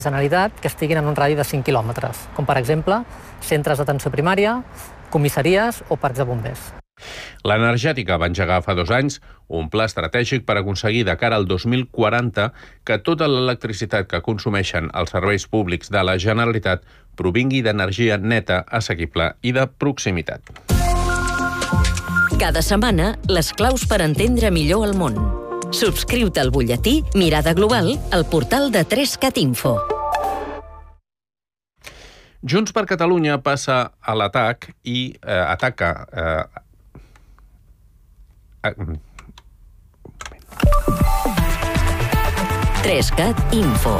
Generalitat que estiguin en un radi de 5 quilòmetres, com per exemple centres d'atenció primària, comissaries o parcs de bombers. L'Energètica va engegar fa 2 anys un pla estratègic per aconseguir de cara al 2040 que tota l'electricitat que consumeixen els serveis públics de la Generalitat provingui d'energia neta, assequible i de proximitat. Cada setmana, les claus per entendre millor el món. Subscriu-te al butlletí Mirada Global al portal de 3cat Info. Junts per Catalunya passa a l'atac i ataca... 3cat Info.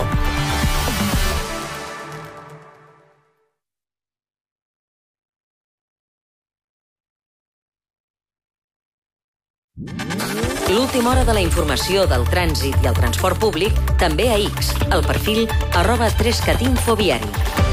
L'última hora de la informació del trànsit i el transport públic també a X, al perfil @3catinfoviari.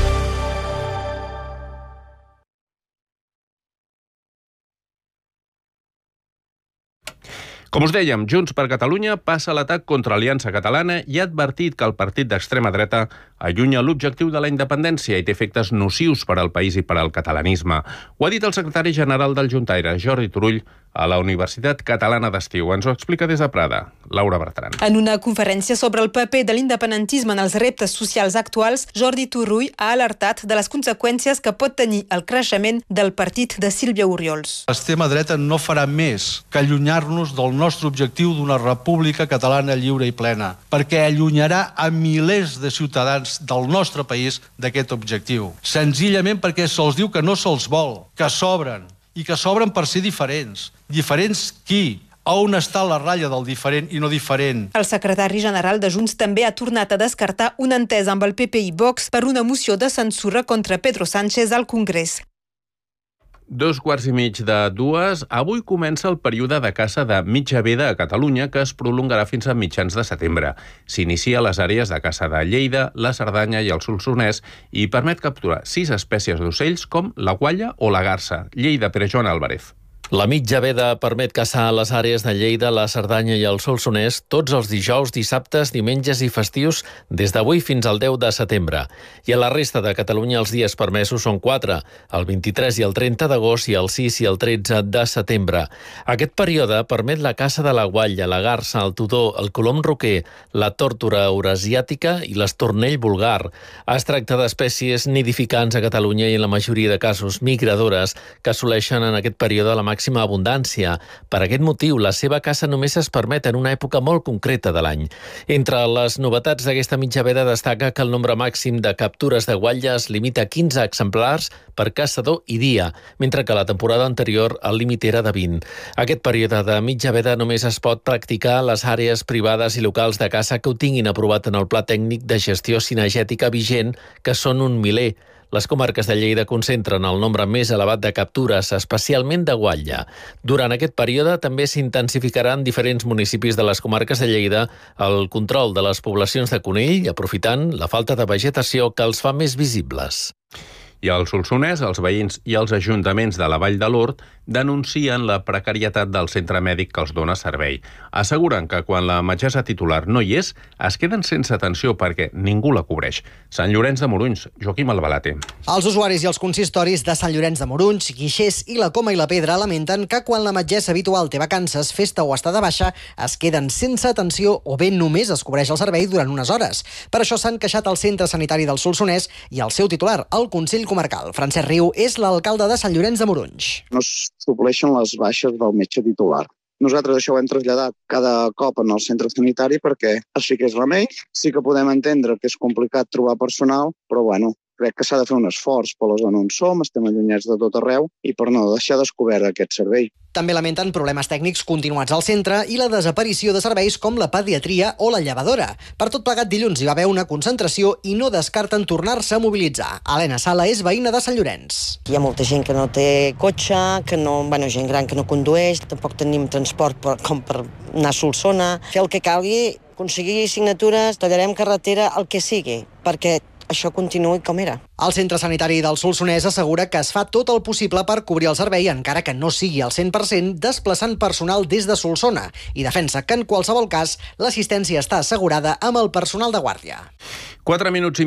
Com us dèiem, Junts per Catalunya passa l'atac contra Aliança Catalana i ha advertit que el partit d'extrema dreta allunya l'objectiu de la independència i té efectes nocius per al país i per al catalanisme. Ho ha dit el secretari general del Juntaire, Jordi Turull, a la Universitat Catalana d'Estiu. Ens ho explica des de Prada, Laura Bertran. En una conferència sobre el paper de l'independentisme en els reptes socials actuals, Jordi Turull ha alertat de les conseqüències que pot tenir el creixement del partit de Sílvia Oriols. L'extrema dreta no farà més que allunyar-nos del nostre objectiu d'una república catalana lliure i plena, perquè allunyarà a milers de ciutadans del nostre país d'aquest objectiu. Senzillament perquè se'ls diu que no se'ls vol, que s'obren, i que s'obren per ser diferents. Diferents qui? On està la ratlla del diferent i no diferent? El secretari general de Junts també ha tornat a descartar una entesa amb el PP i Vox per una moció de censura contra Pedro Sánchez al Congrés. 2:15. Avui comença el període de caça de mitja veda a Catalunya, que es prolongarà fins a mitjans de setembre. S'inicia a les àrees de caça de Lleida, la Cerdanya i el Solsonès i permet capturar 6 espècies d'ocells com la gualla o la garsa. Lleida, Pere Joan Álvarez. La mitja veda permet caçar a les àrees de Lleida, la Cerdanya i el Solsonès tots els dijous, dissabtes, diumenges i festius des d'avui fins al 10 de setembre. I a la resta de Catalunya els dies permesos són 4, el 23 i el 30 d'agost i el 6 i el 13 de setembre. Aquest període permet la caça de la gualla, la garsa, el tudó, el colom roquer, la tórtora eurasiàtica i l'estornell vulgar. Es tracta d'espècies nidificants a Catalunya i en la majoria de casos migradores que assoleixen en aquest període la màxima abundància. Per aquest motiu, la seva caça només es permet en una època molt concreta de l'any. Entre les novetats d'aquesta mitja veda destaca que el nombre màxim de captures de guatlla es limita a 15 exemplars per caçador i dia, mentre que la temporada anterior el límit era de 20. Aquest període de mitja veda només es pot practicar a les àrees privades i locals de caça que ho tinguin aprovat en el Pla Tècnic de Gestió Cinegètica vigent, que són un miler. Les comarques de Lleida concentren el nombre més elevat de captures, especialment de guatlla. Durant aquest període també s'intensificarà en diferents municipis de les comarques de Lleida el control de les poblacions de conill, aprofitant la falta de vegetació que els fa més visibles. I al Solsonès, els veïns i els ajuntaments de la Vall de l'Hort denuncien la precarietat del centre mèdic que els dona servei. Asseguren que quan la metgessa titular no hi és, es queden sense atenció perquè ningú la cobreix. Sant Llorenç de Morunys, Joaquim Albalate. Els usuaris i els consistoris de Sant Llorenç de Morunys, Guixers i la Coma i la Pedra lamenten que quan la metgessa habitual té vacances, festa o està de baixa, es queden sense atenció o bé només es cobreix el servei durant unes hores. Per això s'han queixat al centre sanitari del Solsonès i al seu titular, el Consell Comarcal. Francesc Riu és l'alcalde de Sant Llorenç de Morunys. No es supleixen les baixes del metge titular. Nosaltres això ho hem traslladat cada cop en el centre sanitari perquè sí que és remei, sí que podem entendre que és complicat trobar personal, però bueno, crec que s'ha de fer un esforç per la zona on som, estem allunyats de tot arreu i per no deixar descobert aquest servei. També lamenten problemes tècnics continuats al centre i la desaparició de serveis com la pediatria o la llevadora. Per tot plegat, dilluns hi va haver una concentració i no descarten tornar-se a mobilitzar. Helena Sala és veïna de Sant Llorenç. Hi ha molta gent que no té cotxe, gent gran que no condueix, tampoc tenim transport com per anar a Solsona. Fer el que calgui, aconseguir signatures, tallarem carretera, el que sigui, perquè això continuï com era. El centre sanitari del Solsonès assegura que es fa tot el possible per cobrir el servei, encara que no sigui al 100%, desplaçant personal des de Solsona, i defensa que en qualsevol cas l'assistència està assegurada amb el personal de guàrdia. 4 minuts i